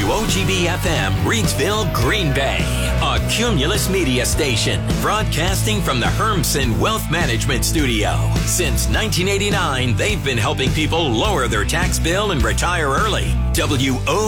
WOGB-FM, Reidsville, Green Bay. A Cumulus Media station, broadcasting from the Hermsen Wealth Management Studio. Since 1989, they've been helping people lower their tax bill and retire early.